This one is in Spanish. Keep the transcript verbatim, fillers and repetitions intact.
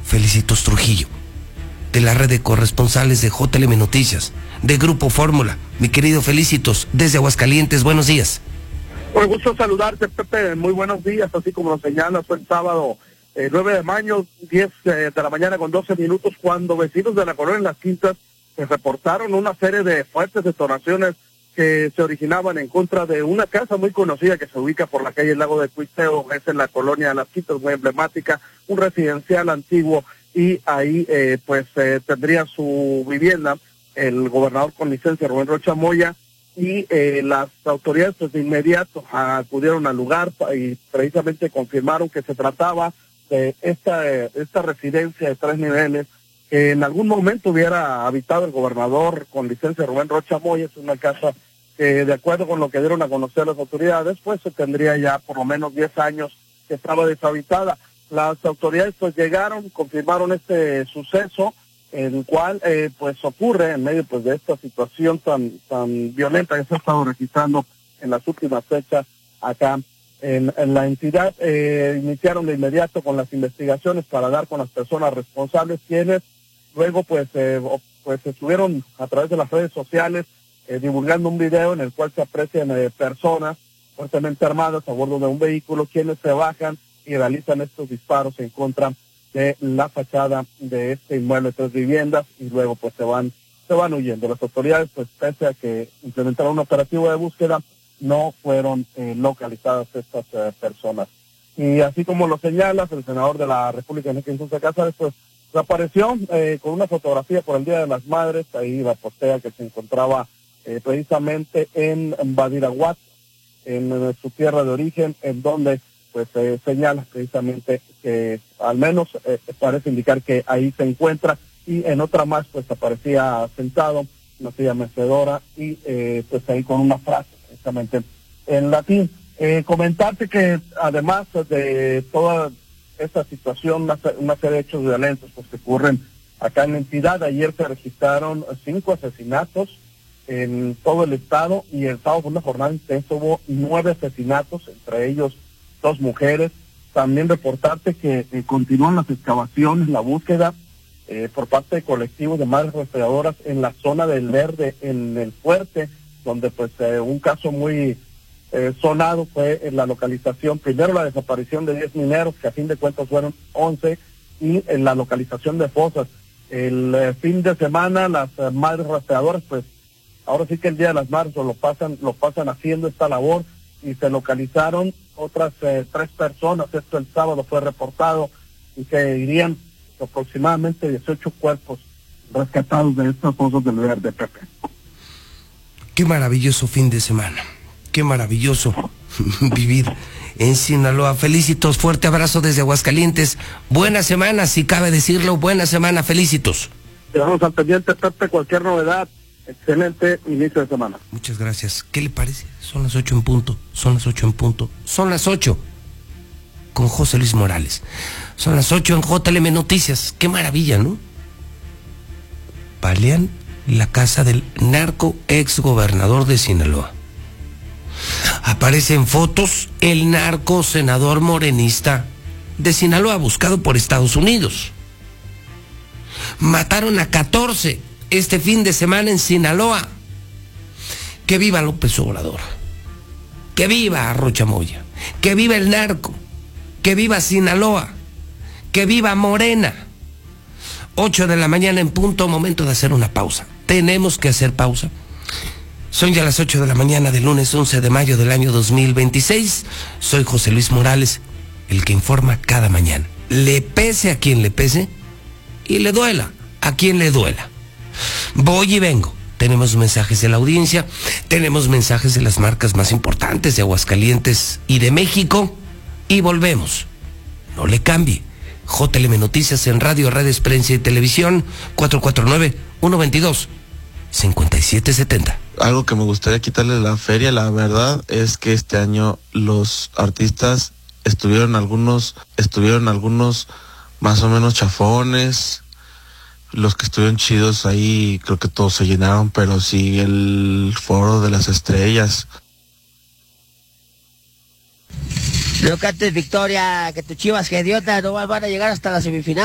Felicitos Trujillo, de la red de corresponsales de J L M Noticias, de Grupo Fórmula. Mi querido Felicitos, desde Aguascalientes, buenos días. Un gusto saludarte, Pepe, muy buenos días, así como lo señalas, fue el sábado eh, nueve de mayo, diez eh, de la mañana con doce minutos, cuando vecinos de la colonia Las Quintas se reportaron una serie de fuertes detonaciones que se originaban en contra de una casa muy conocida que se ubica por la calle Lago de Cuisteo, es en la colonia Las Quintas, muy emblemática, un residencial antiguo, y ahí eh, pues eh, tendría su vivienda el gobernador con licencia Rubén Rocha Moya, y eh, las autoridades pues de inmediato acudieron al lugar y precisamente confirmaron que se trataba de esta, eh, esta residencia de tres niveles que en algún momento hubiera habitado el gobernador con licencia Rubén Rocha Moya. Es una casa que, de acuerdo con lo que dieron a conocer las autoridades, pues se tendría ya por lo menos diez años que estaba deshabitada. Las autoridades pues llegaron, confirmaron este suceso, el cual eh, pues ocurre en medio pues de esta situación tan tan violenta que se ha estado registrando en las últimas fechas acá en, en la entidad. Eh, iniciaron de inmediato con las investigaciones para dar con las personas responsables, quienes luego pues eh, pues estuvieron a través de las redes sociales eh, divulgando un video en el cual se aprecian eh, personas fuertemente armadas a bordo de un vehículo, quienes se bajan y realizan estos disparos en contra de la fachada de este inmueble de tres viviendas, y luego pues se van se van huyendo. Las autoridades, pues pese a que implementaron un operativo de búsqueda, no fueron eh, localizadas estas eh, personas. Y así como lo señalas, el senador de la República, Enrique Insulza Cázares, pues apareció eh, con una fotografía por el Día de las Madres. Ahí la postea que se encontraba eh, precisamente en Badiraguato, en, en su tierra de origen, en donde pues eh, señala precisamente que al menos eh, parece indicar que ahí se encuentra, y en otra más pues aparecía sentado, una silla mecedora, y eh, pues ahí con una frase precisamente en latín. Eh, comentarte que además de toda esta situación, una, una serie de hechos violentos pues que ocurren acá en la entidad, ayer se registraron cinco asesinatos en todo el estado, y el sábado fue una jornada intensa, hubo nueve asesinatos, entre ellos dos mujeres. También reportarte que eh, continúan las excavaciones, la búsqueda eh, por parte de colectivos de madres rastreadoras en la zona del Verde, en el Fuerte, donde pues eh, un caso muy eh, sonado fue en la localización, primero la desaparición de diez mineros, que a fin de cuentas fueron once, y en la localización de fosas. El eh, fin de semana las eh, madres rastreadoras, pues ahora sí que el Día de las Madres lo pasan, lo pasan haciendo esta labor, y se localizaron otras eh, tres personas. Esto el sábado fue reportado, y que irían aproximadamente dieciocho cuerpos rescatados de estas fosas del Verde, Pepe. Qué maravilloso fin de semana, qué maravilloso vivir en Sinaloa. Felicitos, fuerte abrazo desde Aguascalientes. Buena semana, si cabe decirlo, buena semana, felicitos. Quedamos al pendiente, Pepe, cualquier novedad. Excelente inicio de semana. Muchas gracias. ¿Qué le parece? Son las ocho en punto, son las ocho en punto, son las ocho con José Luis Morales. Son las ocho en J L M Noticias. Qué maravilla, ¿no? Balean la casa del narco ex gobernador de Sinaloa. Aparece en fotos el narco senador morenista de Sinaloa, buscado por Estados Unidos. Mataron a catorce este fin de semana en Sinaloa. Que viva López Obrador, que viva Rocha Moya, que viva el narco, que viva Sinaloa, que viva Morena. Ocho de la mañana en punto, momento de hacer una pausa. Tenemos que hacer pausa. Son ya las ocho de la mañana del lunes once de mayo del año dos mil veintiséis. Soy José Luis Morales, el que informa cada mañana. Le pese a quien le pese, y le duela a quien le duela. Voy y vengo. Tenemos mensajes de la audiencia, tenemos mensajes de las marcas más importantes de Aguascalientes y de México, y volvemos. No le cambie. J L M Noticias en radio, redes, prensa y televisión, cuatro cuatro nueve, uno dos dos, cinco siete siete cero. Algo que me gustaría quitarle la feria, la verdad, es que este año los artistas estuvieron algunos, estuvieron algunos más o menos chafones. Los que estuvieron chidos ahí, creo que todos se llenaron, pero sí el foro de las estrellas. No cantes victoria, que tus Chivas, que idiota, no van a llegar hasta la semifinal.